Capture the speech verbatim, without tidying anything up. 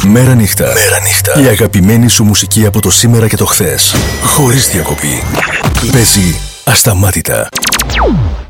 Μέρα νύχτα. Μέρα νύχτα. Η αγαπημένη σου μουσική από το σήμερα και το χθες. Χωρίς διακοπή. Παίζει ασταμάτητα.